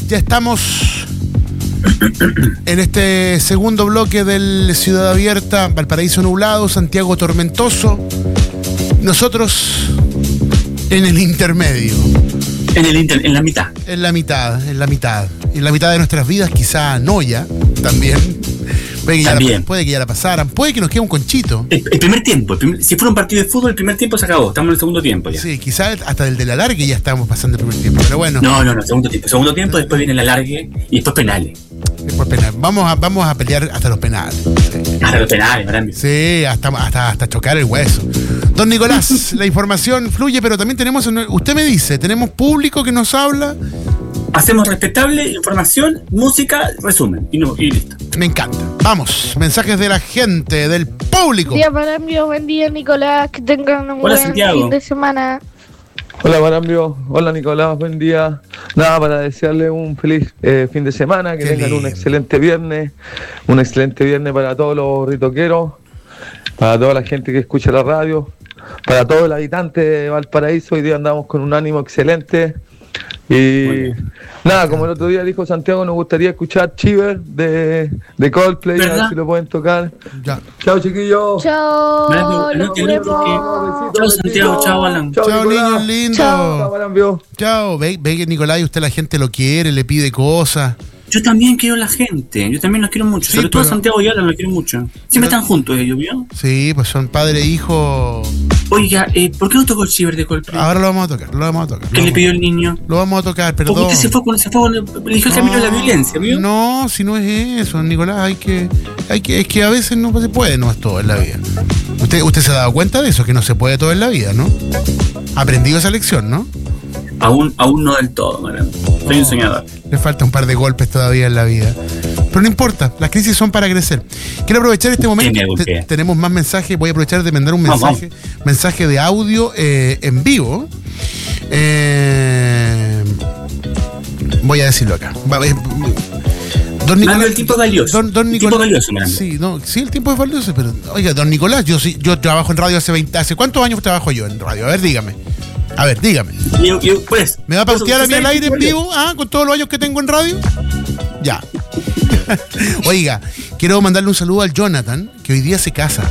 Ya estamos en este segundo bloque del Ciudad Abierta. Valparaíso nublado, Santiago tormentoso. Nosotros en el intermedio. En la mitad. En la mitad. En la mitad de nuestras vidas, quizá Noya también. Puede que ya la pasaran, puede que nos quede un conchito. El primer tiempo, si fuera un partido de fútbol, el primer tiempo se acabó, estamos en el segundo tiempo ya. Sí, quizás hasta el del alargue ya estamos pasando el primer tiempo, pero bueno. No, segundo tiempo. Segundo tiempo, después viene el alargue y después penales. Después penales. Vamos a pelear hasta los penales. Sí. Hasta los penales, grande. Sí, hasta chocar el hueso. Don Nicolás, la información fluye, pero también tenemos, usted me dice, tenemos público que nos habla. Hacemos respetable información, música, resumen y listo. Me encanta. Vamos, mensajes de la gente, del público. Buen día, Marambio. Buen día, Nicolás. Que tengan un buen fin de semana. Hola, Marambio. Hola, Nicolás. Buen día. Nada, para desearle un feliz fin de semana. Que tengan un excelente viernes. Un excelente viernes para todos los ritoqueros, para toda la gente que escucha la radio, para todos los habitantes de Valparaíso. Hoy día andamos con un ánimo excelente. Y nada, como el otro día dijo Santiago, nos gustaría escuchar Chiver de Coldplay, a ver si lo pueden tocar. Ya. Chao, chiquillos. Chao. Chao, Santiago. Chao, Alan. Chao, niños lindos. Chao. Chao. Ve que Nicolás, usted la gente lo quiere, le pide cosas. Yo también quiero a la gente, yo también los quiero mucho, sí, sobre todo Santiago y Alan los quiero mucho. Siempre están juntos ellos, ¿vio? Sí, pues son padre e hijo. Oiga, ¿por qué no tocó el Ciber de Coldplay? Ahora lo vamos a tocar. ¿Qué le pidió el niño? Lo vamos a tocar, perdón. Porque usted se fue eligió el camino de la violencia, ¿vio? No, si no es eso, Nicolás, es que a veces no se puede, no es todo en la vida. Usted se ha dado cuenta de eso, que no se puede todo en la vida, ¿no? Ha aprendido esa lección, ¿no? Aún no del todo, Mariano. Soy un soñador. Le falta un par de golpes todavía en la vida. Pero no importa, las crisis son para crecer. Quiero aprovechar este momento. Tenemos más mensajes. Voy a aprovechar de mandar un mensaje de audio en vivo. Voy a decirlo acá. Don Nicolás, el tiempo es valioso. Don Nicolás, el tiempo es valioso, sí, el tiempo es valioso, pero oiga, don Nicolás, yo trabajo en radio ¿hace cuántos años trabajo yo en radio? A ver, dígame. Pues, ¿me va a pautear a mí al aire en vivo? Con todos los años que tengo en radio. Ya. Oiga, quiero mandarle un saludo al Jonathan, que hoy día se casa.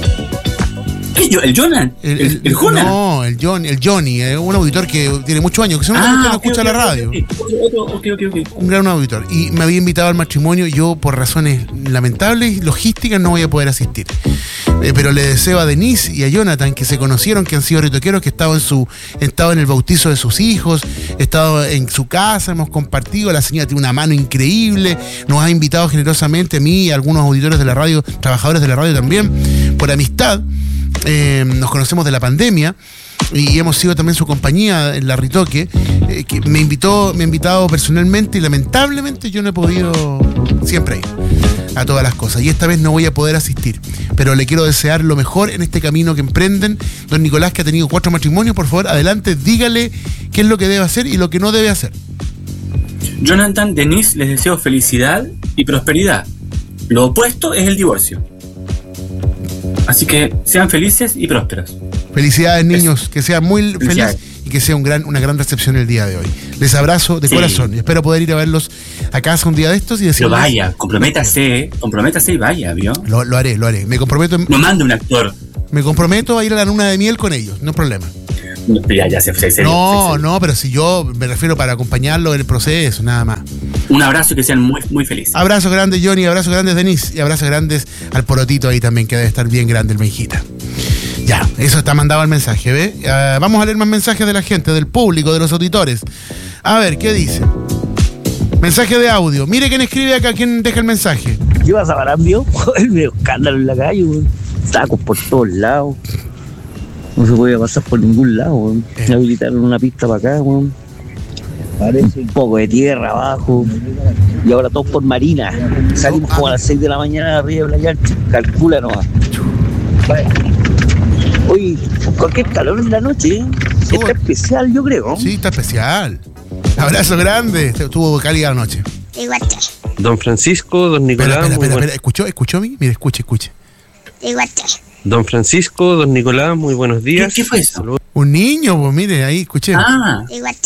¿El Jonathan? ¿El Jonas? No, el Johnny, un auditor que tiene muchos años, que se no escucha la radio. Okay. Un gran auditor. Y me había invitado al matrimonio. Yo, por razones lamentables y logísticas, no voy a poder asistir. Pero le deseo a Denise y a Jonathan, que se conocieron, que han sido ritoqueros, que he estado en el bautizo de sus hijos, he estado en su casa, hemos compartido. La señora tiene una mano increíble, nos ha invitado generosamente a mí y a algunos auditores de la radio, trabajadores de la radio también, por amistad. Nos conocemos de la pandemia y hemos sido también su compañía en la Ritoque, que me ha invitado personalmente, y lamentablemente yo no he podido siempre ir a todas las cosas, y esta vez no voy a poder asistir, pero le quiero desear lo mejor en este camino que emprenden. Don Nicolás, que ha tenido 4 matrimonios, por favor, adelante, dígale qué es lo que debe hacer y lo que no debe hacer. Jonathan, Denise, les deseo felicidad y prosperidad. Lo opuesto es el divorcio. Así que sean felices y prósperos. Felicidades, niños, que sean muy felices y que sea una gran recepción el día de hoy. Les abrazo de corazón y espero poder ir a verlos a casa un día de estos y decirles... Pero vaya, comprométase y vaya, ¿vio? Lo haré. Me comprometo... No mande un actor. Me comprometo a ir a la luna de miel con ellos, no hay problema. Ya se No, pero si yo me refiero para acompañarlo en el proceso, nada más. Un abrazo y que sean muy, muy felices. Abrazo grande, Johnny, abrazo grandes, Denise, y abrazos grandes al porotito ahí también, que debe estar bien grande el Benjita. Ya, eso está mandado el mensaje, ¿ve? Vamos a leer más mensajes de la gente, del público, de los auditores. A ver, ¿qué dice? Mensaje de audio. Mire quién escribe acá, quién deja el mensaje. ¿Qué vas a Marambio? El medio escándalo en la calle, güey. Tacos por todos lados. No se podía pasar por ningún lado, güey. Habilitaron una pista para acá, güey. Parece un poco de tierra abajo. Y ahora todos por Marina. Salimos como a las 6 de la mañana arriba de Playa Ancha. Calcula nomás. Oye, cualquier calor en la noche, ¿eh? Está especial, yo creo. Sí, está especial. Abrazo grande. Estuvo cálida la noche. Igual. Don Francisco, don Nicolás. Espera. ¿Escuchó a mí? Mire, escuche. Igual. Don Francisco, don Nicolás, muy buenos días. ¿Qué fue eso? Un niño, pues mire, ahí escuché. Igual.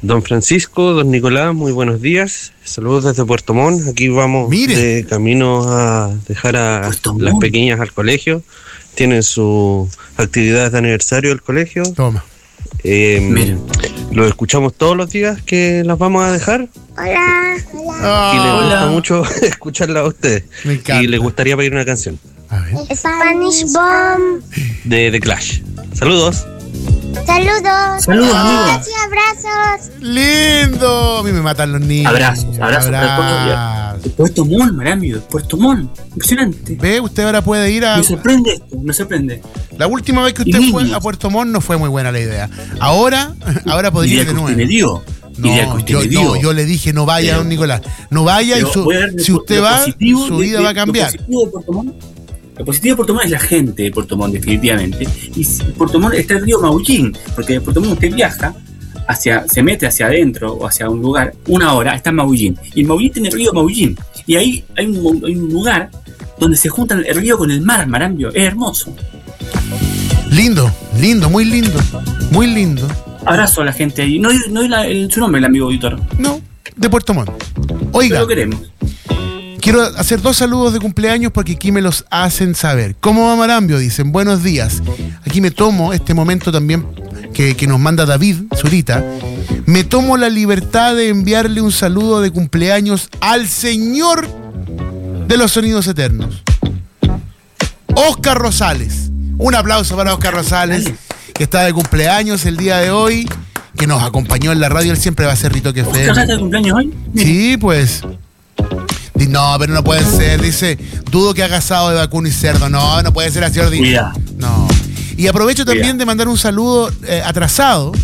Don Francisco, don Nicolás, muy buenos días. Saludos desde Puerto Montt. Aquí vamos de camino a dejar a las pequeñas al colegio. Tienen sus actividades de aniversario del colegio. Toma. Los escuchamos todos los días que las vamos a dejar. Hola. Y les gusta mucho escucharla a ustedes. Me encanta. Y les gustaría pedir una canción. A ver. Spanish Bomb. De The Clash. Saludos. Saludos. Saludos, amigos. Y abrazos. ¡Lindo! A mí me matan los niños. Abrazos. Puerto Montt, Marambio. Puerto Montt. Impresionante. ¿Ve? Usted ahora puede ir a... Me sorprende esto, me sorprende. La última vez que usted fue a Puerto Montt no fue muy buena la idea. Ahora podría ir de nuevo. Yo le dije no vaya, don Nicolás. No vaya y si usted va, su vida va a cambiar. Lo positivo de Puerto Montt es la gente de Puerto Montt, definitivamente. Y Puerto Montt está el río Maullín, porque de Puerto Montt usted viaja, se mete hacia adentro o hacia un lugar, 1 hora, está en Maullín. Y el Maullín tiene el río Maullín. Y ahí hay un lugar donde se juntan el río con el mar, Marambio. Es hermoso. Lindo, muy lindo. Muy lindo. Abrazo a la gente ahí. No hay su nombre, el amigo auditor. No, de Puerto Montt. Oiga. Pero lo queremos. Quiero hacer 2 saludos de cumpleaños porque aquí me los hacen saber. ¿Cómo va Marambio? Dicen, buenos días. Aquí me tomo este momento también que nos manda David Zurita. Me tomo la libertad de enviarle un saludo de cumpleaños al señor de los sonidos eternos, Oscar Rosales. Un aplauso para Oscar Rosales, que está de cumpleaños el día de hoy, que nos acompañó en la radio. Él siempre va a ser Ritoque FM. ¿Oscar está de cumpleaños hoy? Sí, pues... No, pero no puede ser, dice, dudo que haga asado de vacuno y cerdo. No puede ser así ordinario. No. Y aprovecho también de mandar un saludo atrasado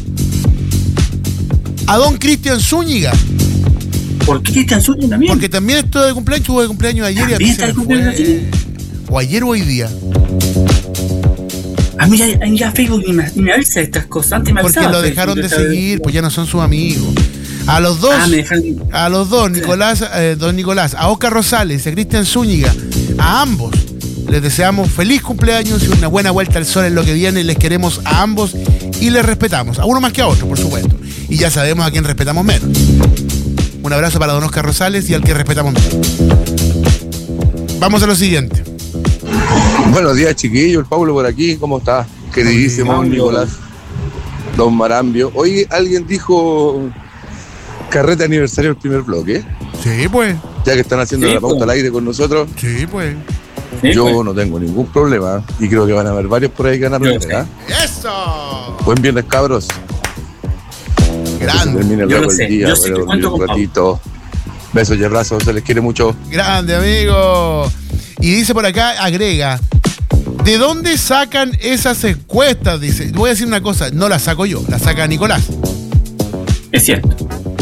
a don Cristian Zúñiga. ¿Por qué Cristian Zúñiga también? Porque también estuvo de cumpleaños ayer y a mí se me fue. O ayer o hoy día. A mí ya Facebook ni me avisa de estas cosas. Antes me avisaba. Porque lo dejaron de seguir, pues ya no son sus amigos. A los dos, Nicolás, don Nicolás, a Oscar Rosales y a Cristian Zúñiga, a ambos les deseamos feliz cumpleaños y una buena vuelta al sol en lo que viene. Les queremos a ambos y les respetamos, a uno más que a otro, por supuesto. Y ya sabemos a quién respetamos menos. Un abrazo para don Oscar Rosales y al que respetamos menos. Vamos a lo siguiente. Buenos días, chiquillos, el Pablo por aquí, ¿cómo está? Queridísimo don Nicolás, don Marambio. Hoy alguien dijo... carrete aniversario del primer bloque. Sí, pues. Ya que están haciendo la pauta al aire con nosotros. Sí, pues. Yo no tengo ningún problema. Y creo que van a haber varios por ahí que van a aprender. ¡Eso! Buen viernes, cabros. Grande. Termine el día, un ratito. Besos y abrazos, se les quiere mucho. Grande, amigo. Y dice por acá, agrega, ¿de dónde sacan esas encuestas? Dice, voy a decir una cosa, no las saco yo, las saca Nicolás. Es cierto.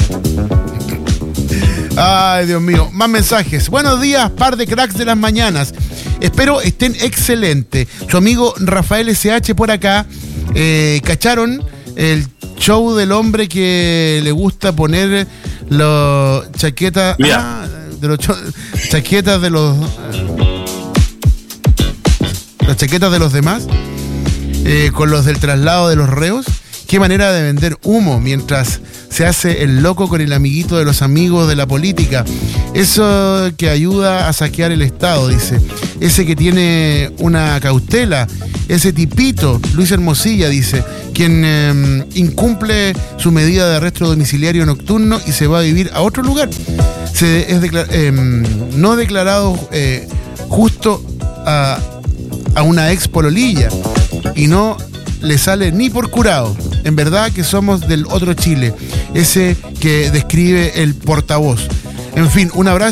Ay, Dios mío. Más mensajes. Buenos días, par de cracks de las mañanas. Espero estén excelentes. Su amigo Rafael SH por acá. ¿Cacharon el show del hombre que le gusta poner los chaquetas? Chaquetas de los... las chaquetas de los demás. Con los del traslado de los reos. Qué manera de vender humo mientras se hace el loco con el amiguito de los amigos de la política. Eso que ayuda a saquear el Estado, dice. Ese que tiene una cautela, ese tipito, Luis Hermosilla, dice, quien incumple su medida de arresto domiciliario nocturno y se va a vivir a otro lugar. No declarado justo a una ex pololilla y no le sale ni por curado. En verdad que somos del otro Chile, ese que describe el portavoz. En fin, un abrazo.